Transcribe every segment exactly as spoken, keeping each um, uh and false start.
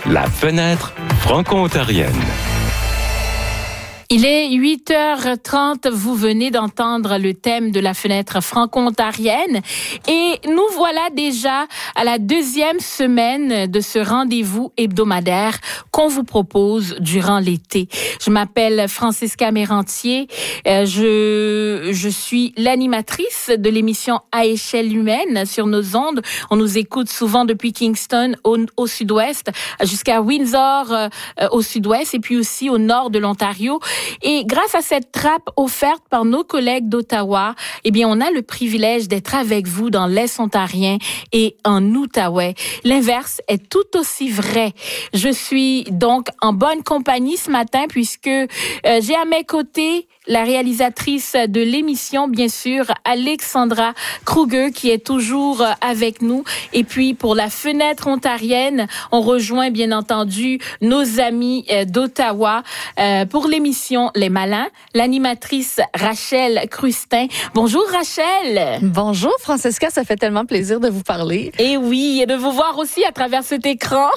La fenêtre franco-ontarienne. Il est huit heures trente, vous venez d'entendre le thème de la fenêtre franco-ontarienne et nous voilà déjà à la deuxième semaine de ce rendez-vous hebdomadaire qu'on vous propose durant l'été. Je m'appelle Francisca Mérantier, euh, je, je suis l'animatrice de l'émission À échelle humaine sur nos ondes. On nous écoute souvent depuis Kingston au, au sud-ouest jusqu'à Windsor euh, au sud-ouest et puis aussi au nord de l'Ontario. Et grâce à cette trappe offerte par nos collègues d'Ottawa, eh bien, on a le privilège d'être avec vous dans l'Est ontarien et en Outaouais. L'inverse est tout aussi vrai. Je suis donc en bonne compagnie ce matin puisque euh, j'ai à mes côtés la réalisatrice de l'émission, bien sûr, Alexandra Kruger, qui est toujours avec nous. Et puis, pour la fenêtre ontarienne, on rejoint, bien entendu, nos amis d'Ottawa euh, pour l'émission Les Malins, l'animatrice Rachel Crustin. Bonjour, Rachel. Bonjour, Francesca. Ça fait tellement plaisir de vous parler. Et oui, et de vous voir aussi à travers cet écran.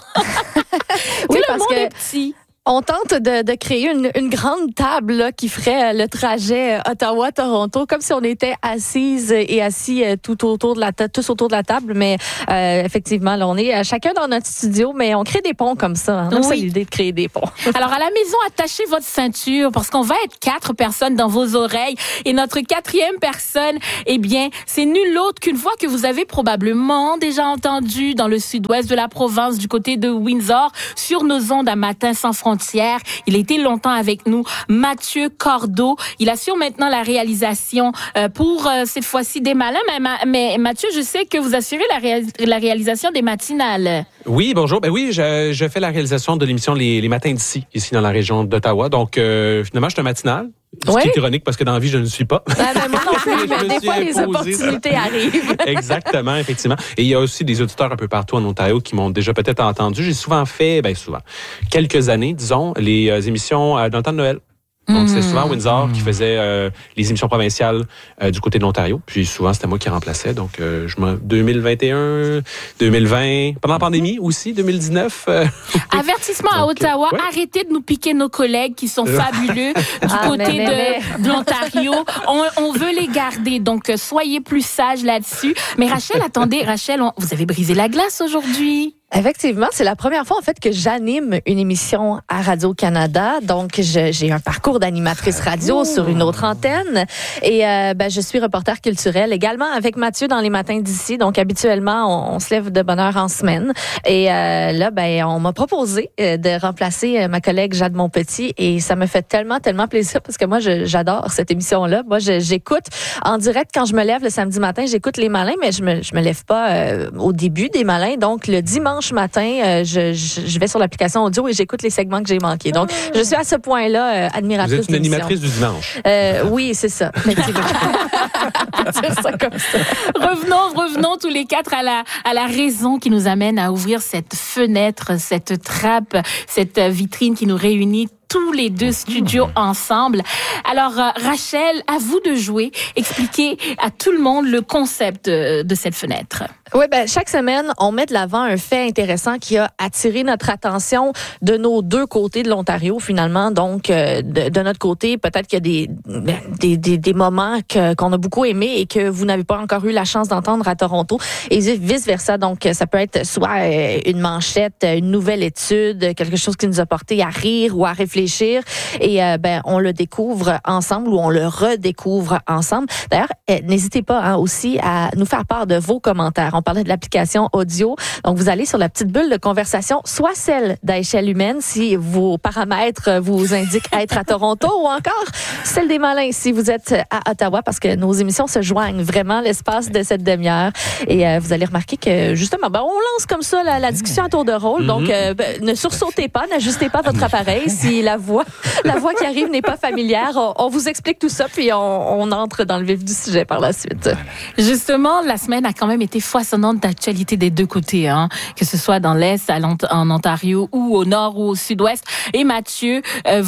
Oui, le parce monde que... est petit. On tente de, de créer une, une grande table là, qui ferait le trajet Ottawa-Toronto, comme si on était assises et assis tout autour de la ta- tous autour de la table. Mais euh, effectivement, là, on est chacun dans notre studio, mais on crée des ponts comme ça. Hein. Donc, oui. C'est l'idée de créer des ponts. Alors, à la maison, attachez votre ceinture parce qu'on va être quatre personnes dans vos oreilles. Et notre quatrième personne, eh bien, c'est nul autre qu'une voix que vous avez probablement déjà entendue dans le sud-ouest de la province, du côté de Windsor, sur nos ondes à Matin sans frontières. Il a été longtemps avec nous, Mathieu Cordeau. Il assure maintenant la réalisation euh, pour euh, cette fois-ci des Malins. Mais, mais Mathieu, je sais que vous assurez la, ré- la réalisation des matinales. Oui, bonjour. Ben oui, je, je fais la réalisation de l'émission Les, les Matins d'ici, ici dans la région d'Ottawa. Donc, euh, finalement, je suis un matinal. Ce ouais. qui est ironique parce que dans la vie, je ne le suis pas. Ah, ben moi non plus, mais des fois, les opportunités ça. arrivent. Exactement, effectivement. Et il y a aussi des auditeurs un peu partout en Ontario qui m'ont déjà peut-être entendu. J'ai souvent fait, ben souvent, quelques années, disons, les euh, émissions euh, dans le temps de Noël. Donc, mmh. c'est souvent Windsor mmh. qui faisait euh, les émissions provinciales euh, du côté de l'Ontario. Puis souvent, c'était moi qui remplaçais. Donc, euh, je me... deux mille vingt et un, deux mille vingt, pendant la pandémie aussi, deux mille dix-neuf. Euh... Avertissement à Donc, Ottawa, ouais. Arrêtez de nous piquer nos collègues qui sont fabuleux du ah, côté mais, mais, de, de l'Ontario. On, on veut les garder. Donc, soyez plus sages là-dessus. Mais Rachel, attendez, Rachel, on... vous avez brisé la glace aujourd'hui. Effectivement, c'est la première fois en fait que j'anime une émission à Radio-Canada. Donc, je, j'ai un parcours d'animatrice radio sur une autre antenne. Et euh, ben, je suis reporter culturel également avec Mathieu dans les matins d'ici. Donc, habituellement, on, on se lève de bonne heure en semaine. Et euh, là, ben, on m'a proposé de remplacer ma collègue Jade Monpetit. Et ça me fait tellement, tellement plaisir parce que moi, je, j'adore cette émission-là. Moi, je, j'écoute en direct quand je me lève le samedi matin. J'écoute les Malins, mais je me, je me lève pas euh, au début des Malins. Donc, le dimanche matin, euh, je, je, je vais sur l'application audio et j'écoute les segments que j'ai manqués. Donc, je suis à ce point-là euh, admiratrice. Vous êtes une animatrice du dimanche. Euh, oui, c'est ça. Effectivement. C'est ça comme ça. Revenons, revenons tous les quatre à la, à la raison qui nous amène à ouvrir cette fenêtre, cette trappe, cette vitrine qui nous réunit tous les deux studios ensemble. Alors, euh, Rachel, à vous de jouer. Expliquez à tout le monde le concept de, de cette fenêtre. Oui, ben chaque semaine, on met de l'avant un fait intéressant qui a attiré notre attention de nos deux côtés de l'Ontario, finalement. Donc, euh, de, de notre côté, peut-être qu'il y a des, des, des, des moments que, qu'on a beaucoup aimés et que vous n'avez pas encore eu la chance d'entendre à Toronto et vice-versa. Donc, ça peut être soit une manchette, une nouvelle étude, quelque chose qui nous a porté à rire ou à réfléchir. Et euh, ben on le découvre ensemble ou on le redécouvre ensemble. D'ailleurs, eh, n'hésitez pas hein, aussi à nous faire part de vos commentaires. On parlait de l'application audio. Donc, vous allez sur la petite bulle de conversation, soit celle d'À échelle humaine, si vos paramètres vous indiquent être à Toronto, ou encore celle des Malins, si vous êtes à Ottawa, parce que nos émissions se joignent vraiment l'espace de cette demi-heure. Et euh, vous allez remarquer que, justement, ben, on lance comme ça la, la discussion à tour de rôle. Donc, euh, ben, ne sursautez pas, n'ajustez pas votre appareil si la voix, la voix qui arrive n'est pas familière. On, on vous explique tout ça, puis on, on entre dans le vif du sujet par la suite. Justement, la semaine a quand même été foisonnante d'actualité des deux côtés, hein, que ce soit dans l'Est, en Ontario, ou au Nord ou au Sud-Ouest. Et Mathieu, euh, vous,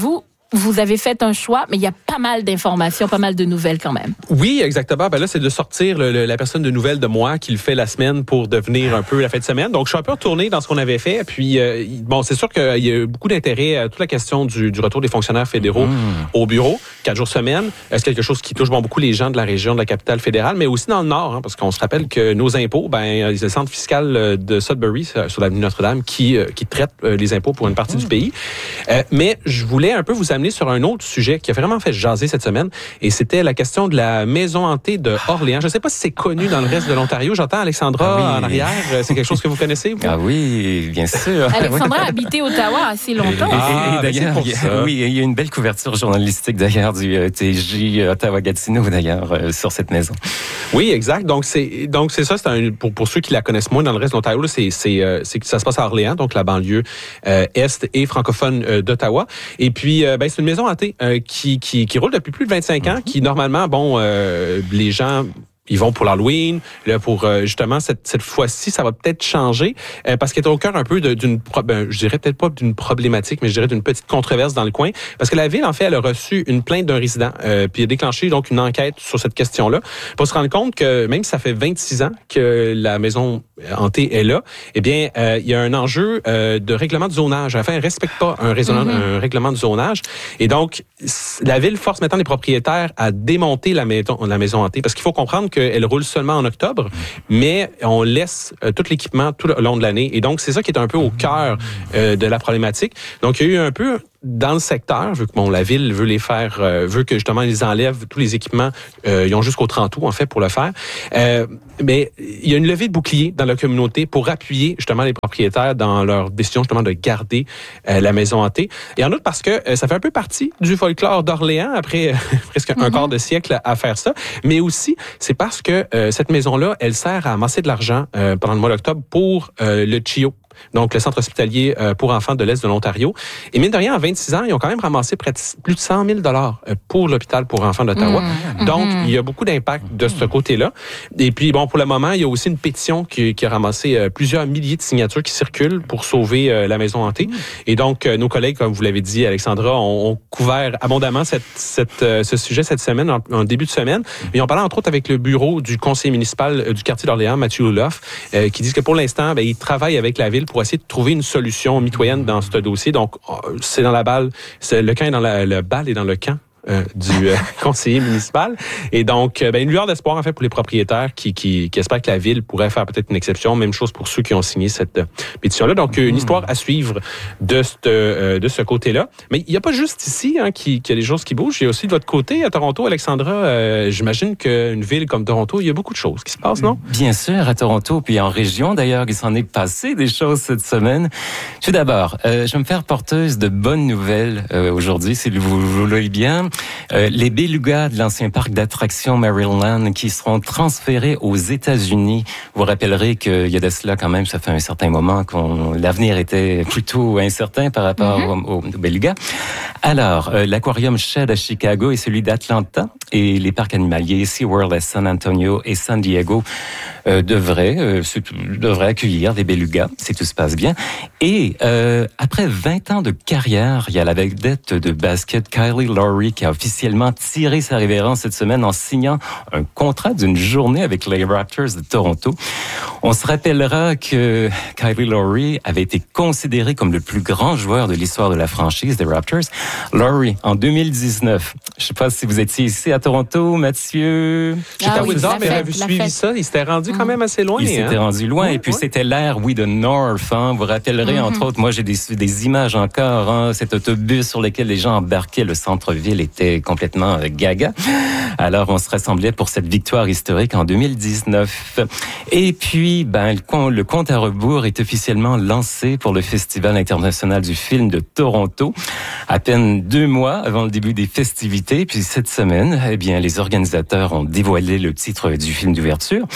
vous avez fait un choix, mais il y a pas mal d'informations, pas mal de nouvelles quand même. Oui, exactement. Ben là, c'est de sortir le, le, la personne de nouvelles de moi qui le fait la semaine pour devenir un peu la fin de semaine. Donc, je suis un peu retourné dans ce qu'on avait fait. Puis, euh, bon, c'est sûr qu'il y a eu beaucoup d'intérêt à toute la question du, du retour des fonctionnaires fédéraux mmh. au bureau, quatre jours semaine. C'est quelque chose qui touche bon, beaucoup les gens de la région, de la capitale fédérale, mais aussi dans le Nord, hein, parce qu'on se rappelle que nos impôts, ben, c'est le centre fiscal de Sudbury, sur l'avenue Notre-Dame, qui, qui traite les impôts pour une partie mmh. du pays. Euh, mais je voulais un peu vous amener sur un autre sujet qui a vraiment fait jaser cette semaine, et c'était la question de la maison hantée de Orléans. Je ne sais pas si c'est connu dans le reste de l'Ontario. J'entends Alexandra ah oui. en arrière. C'est quelque chose que vous connaissez, vous? Ah oui, bien sûr. Alexandra a habité Ottawa assez longtemps. Et, et, et ah, d'ailleurs, il y a, oui, il y a une belle couverture journalistique d'ailleurs du euh, T J Ottawa-Gatineau d'ailleurs euh, sur cette maison. Oui, exact. Donc c'est donc c'est ça. C'est un, pour pour ceux qui la connaissent moins dans le reste de l'Ontario, là, c'est c'est euh, c'est que ça se passe à Orléans, donc la banlieue euh, est et francophone euh, d'Ottawa. Et puis euh, ben c'est une maison hantée euh, qui qui qui roule depuis plus de vingt-cinq ans, qui normalement bon euh, les gens ils vont pour l'Halloween, là pour euh, justement cette cette fois-ci ça va peut-être changer euh, parce qu'il est au cœur un peu de, d'une ben, je dirais peut-être pas d'une problématique mais je dirais d'une petite controverse dans le coin parce que la ville en fait elle a reçu une plainte d'un résident euh, puis a déclenché donc une enquête sur cette question-là pour se rendre compte que même si ça fait vingt-six ans que la maison hantée est là, eh bien euh, il y a un enjeu euh, de règlement de zonage. Enfin, elle respecte pas un, raisonnement, mm-hmm. un règlement de zonage et donc la ville force maintenant les propriétaires à démonter la maison la maison hantée parce qu'il faut comprendre que elle roule seulement en octobre, mais on laisse euh, tout l'équipement tout le long de l'année. Et donc, c'est ça qui est un peu au cœur euh, de la problématique. Donc, il y a eu un peu dans le secteur, vu que bon, la ville veut les faire, euh, veut que justement ils enlèvent tous les équipements, euh, ils ont jusqu'au trente août en fait pour le faire. Euh, mais il y a une levée de bouclier dans la communauté pour appuyer justement les propriétaires dans leur décision justement de garder euh, la maison hantée. Et en outre parce que euh, ça fait un peu partie du folklore d'Orléans après euh, presque mm-hmm. un quart de siècle à faire ça. Mais aussi c'est parce que euh, cette maison-là, elle sert à amasser de l'argent euh, pendant le mois d'octobre pour euh, le C H I O. Donc, le centre hospitalier euh, pour enfants de l'Est de l'Ontario. Et mine de rien, en vingt-six ans, ils ont quand même ramassé près de plus de cent mille dollars pour l'hôpital pour enfants d'Ottawa. Mmh. Donc, mmh. il y a beaucoup d'impact de ce côté-là. Et puis, bon, pour le moment, il y a aussi une pétition qui, qui a ramassé euh, plusieurs milliers de signatures qui circulent pour sauver euh, la maison hantée. Mmh. Et donc, euh, nos collègues, comme vous l'avez dit, Alexandra, ont, ont couvert abondamment cette, cette, euh, ce sujet cette semaine, en, en début de semaine. Et on parlait entre autres avec le bureau du conseiller municipal euh, du quartier d'Orléans, Mathieu Louloff, euh, qui dit que pour l'instant, ben, il travaille avec la ville pour essayer de trouver une solution mitoyenne dans ce dossier. Donc, c'est dans la balle, c'est le camp est dans la, le bal est dans le camp. Euh, du euh, conseiller municipal. Et donc, euh, ben, une lueur d'espoir, en fait, pour les propriétaires qui, qui, qui espèrent que la ville pourrait faire peut-être une exception. Même chose pour ceux qui ont signé cette euh, pétition-là. Donc, mmh. une histoire à suivre de, cette, euh, de ce côté-là. Mais il n'y a pas juste ici hein, qu'il qui y a des choses qui bougent. Il y a aussi de votre côté, à Toronto, Alexandra, euh, j'imagine qu'une ville comme Toronto, il y a beaucoup de choses qui se passent, non? Bien sûr, à Toronto, puis en région, d'ailleurs, il s'en est passé des choses cette semaine. Tout d'abord, euh, je vais me faire porteuse de bonnes nouvelles euh, aujourd'hui, si vous le voulez bien. Euh, les belugas de l'ancien parc d'attractions Maryland qui seront transférés aux États-Unis. Vous vous rappellerez qu'il y a de cela quand même, ça fait un certain moment qu'on l'avenir était plutôt incertain par rapport mm-hmm. aux, aux belugas. Alors, euh, l'aquarium Shedd à Chicago et celui d'Atlanta et les parcs animaliers SeaWorld à San Antonio et San Diego euh, devraient, euh, devraient accueillir des belugas si tout se passe bien. Et euh, après vingt ans de carrière, il y a la vedette de basket Kylie Lowry qui a officiellement tiré sa révérence cette semaine en signant un contrat d'une journée avec les Raptors de Toronto. On se rappellera que Kylie Lowry avait été considéré comme le plus grand joueur de l'histoire de la franchise des Raptors. Lowry, en deux mille dix-neuf, je ne sais pas si vous étiez ici à Toronto, Mathieu. J'étais à Windsor, mais j'avais suivi ça. Il s'était rendu quand même assez loin. Il s'était hein? rendu loin. Ouais, et puis, ouais. c'était l'ère, oui, de North. Hein. Vous vous rappellerez, mm-hmm. entre autres, moi, j'ai des, des images encore. Hein, cet autobus sur lequel les gens embarquaient. Le centre-ville était complètement euh, gaga. Alors, on se rassemblait pour cette victoire historique en deux mille dix-neuf. Et puis, ben, le, le compte à rebours est officiellement lancé pour le Festival international du film de Toronto. À peine deux mois avant le début des festivités. Puis cette semaine, eh bien, les organisateurs ont dévoilé le titre du film d'ouverture. Ça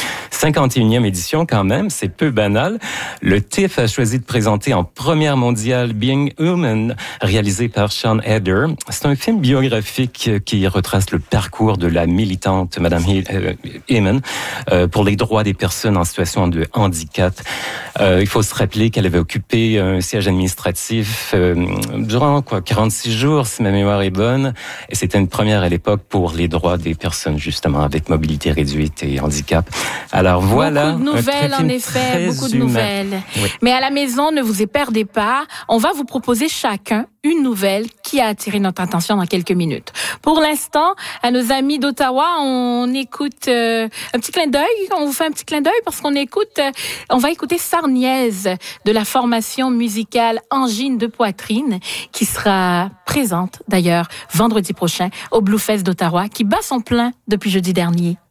cinquante et unième édition quand même, c'est peu banal. Le T I F F a choisi de présenter en première mondiale Being Human, réalisé par Sian Heder. C'est un film biographique qui retrace le parcours de la militante Madame Heyman euh, pour les droits des personnes en situation de handicap. Euh, il faut se rappeler qu'elle avait occupé un siège administratif euh, durant quoi quarante-six jours, si ma mémoire est bonne. Et c'était une première à l'époque pour les droits des personnes justement avec mobilité réduite et handicap. Alors voilà. Beaucoup de nouvelles, en effet, beaucoup de humain. nouvelles. Oui. Mais à la maison, ne vous éperdez pas. On va vous proposer chacun une nouvelle qui a attiré notre attention dans quelques minutes. Pour l'instant, à nos amis d'Ottawa, on écoute euh, un petit clin d'œil. On vous fait un petit clin d'œil parce qu'on écoute, euh, on va écouter Sarniaise de la formation musicale Angine de poitrine qui sera présente d'ailleurs vendredi prochain au Bluefest d'Ottawa qui bat son plein depuis jeudi dernier.